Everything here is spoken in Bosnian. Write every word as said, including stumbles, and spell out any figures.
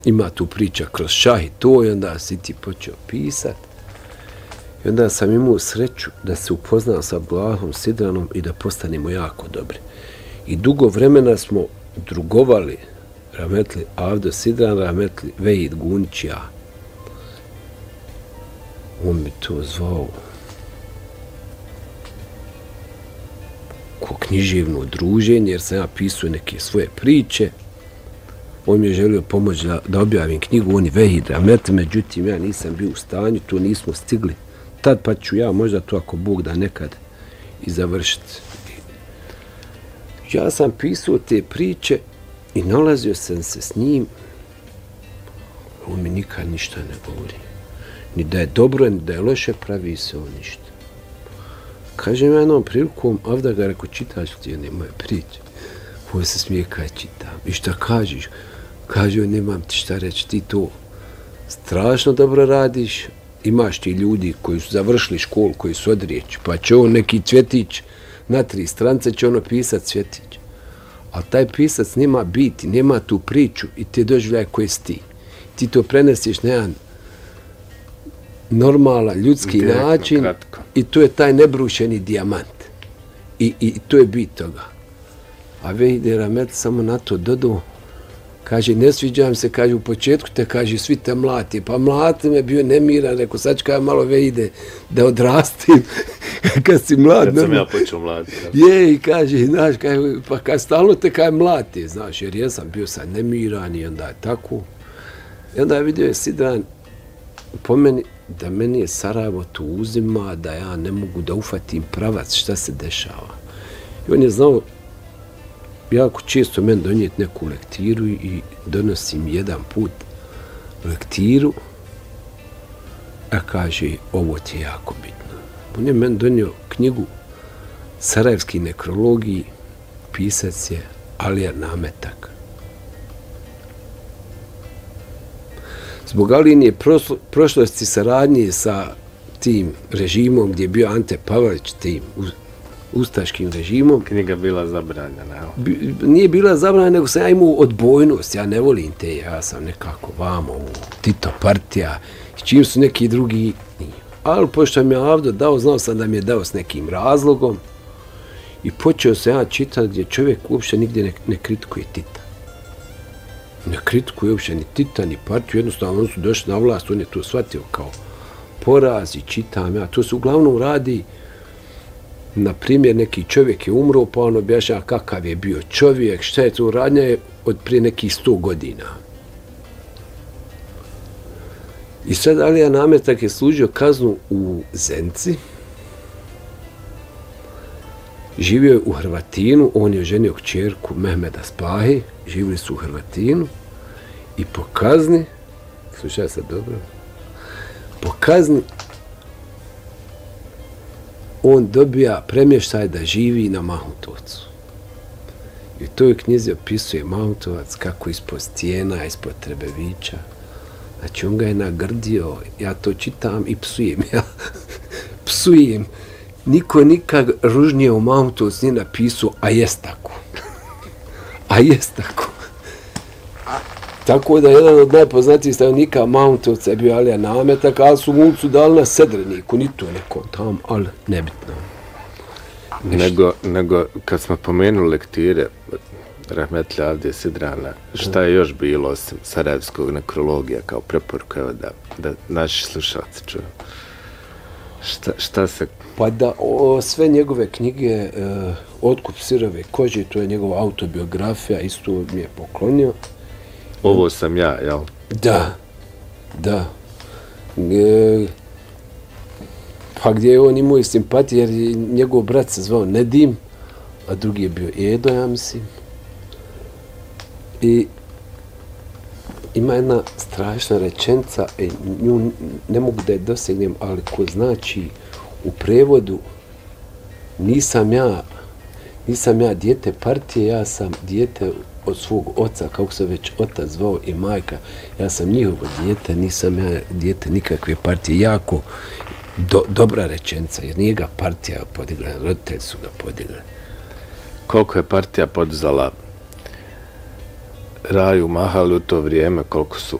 ima tu priča kroz šah i to, i onda si ti počeo pisat. I onda sam imao sreću da se upoznao sa Abdullahom Sidranom i da postanemo jako dobri. I dugo vremena smo drugovali, rahmetli Avdo Sidran, rahmetli Vejid Gunić, ja. On bi to zvao ko književno druženje, jer sam ja pisao neke svoje priče. On mi je želio pomoći da, da objavim knjigu, on je Vejid, rahmetli, međutim ja nisam bio u stanju, to nismo stigli. Tad pa ću ja možda to, ako Bog da, nekad i završiti. Ja sam pisao te priče i nalazio sam se s njim. On mi nikad ništa ne govori. Ni da je dobro, ni da je loše, pravi se on ništa. Kažem ja jednom prilikom, Avda ga reko, čitaš li ti jedne moje priče? On se smije kaj čitam. I šta kažeš? Kaže on, nemam ti šta reći, ti to strašno dobro radiš. Imaš ti ljudi koji su završili školu, koji su odriječi, pa će on neki cvjetić, na tri strance će ono pisat cvjetić. Ali taj pisac nema biti, nema tu priču i te doživljaj koje si ti. Ti to prenesiš na jedan normalan, ljudski direktno, način kratko. I to je taj nebrušeni dijamant. I, i to je bit toga. A Vejid rahmetli samo na to dodao, kaže, ne sviđam se, kaže, u početku te, kaže, svi te mlati. Pa mlati me bio nemiran, rekao, sad ću kaže, malo Vejide da odrastim. Kad si mlad. Kad sam ja počeo mlati. Je, i kaže, znaš, kaže, pa kad stalno te kaže mlati, znaš, jer ja sam bio sad nemiran i onda je tako. I onda je vidio je Sidran po meni, da meni je Sarajevo tu uzima, da ja ne mogu da ufatim pravac šta se dešava. I on je znao jako često meni donijeti neku lektiru i donosim jedan put lektiru, a kaže, ovo ti je jako bitno. On je meni donio knjigu Sarajevski nekrologiji, pisac je Alija Nametak. Zbog Alijine prošlosti saradnje sa tim režimom gdje je bio Ante Pavelić, tim ustaškim režimom. Knjiga bila zabranjena. Bi, nije bila zabranjena, nego sam ja imao odbojnost. Ja ne volim te, ja sam nekako vamo u Tito partija, s čim su neki drugi nije. Ali pošto mi je Avdo dao, znao sam da mi je dao s nekim razlogom i počeo sam ja čitati gdje čovjek uopšte nigdje ne, ne kritikuje Tita. Ne kritikuje uopšte ni Tita, ni partiju, jednostavno oni su došli na vlast, on je to shvatio kao poraz i čitam ja. To se uglavnom radi, na primjer, neki čovjek je umro, pa on objašnjava kakav je bio čovjek, šta je to radnja je od prije nekih sto godina. I sad Alija Nametak je služio kaznu u Zenci, živio je u Hrvatinu, on je oženio kćerku Mehmeda Spahi, živili su u Hrvatinu i po kazni, slušaj sad dobro, po kazni on dobija premještaj da živi na Mahutovcu. I u toj knjizi opisuje Mahutovac kako ispod stijena, ispod Trebevića. Znači on ga je nagrdio, ja to čitam i psujem, ja psujem. Niko nikad ružnije o Mahutovcu nije napisao, a jest tako. A jest tako. Tako da jedan od najpoznatijih stanovnika Mahutovca je bio Alija Nametak, ali su mulcu dali na Sedreniku, ni to nekom tam, ali nebitno. Nego, nego kad smo pomenuli lektire rahmetli Avdije Sidrana, šta je još bilo osim sarajevskog nekrologija kao preporuka, evo da, da naši slušalci čuju? Šta, šta se... Pa da, o, sve njegove knjige, e, Otkup sirove kože, to je njegova autobiografija, isto mi je poklonio. Ovo sam ja, jel? Da, da. E, pa gdje je on imao i simpatije, jer je njegov brat se zvao Nedim, a drugi je bio Edo, ja mislim. I ima jedna strašna rečenica, e, nju ne mogu da je dosegnem, ali ko znači u prevodu nisam ja, nisam ja dijete partije, ja sam dijete od svog oca, kako se već otac zvao i majka, ja sam njihovo dijete, nisam ja dijete nikakve partije. Jako do, dobra rečenica, jer nije ga partija podigla, roditelji su ga podigli. Koliko je partija podizala raju mahali u to vrijeme, koliko su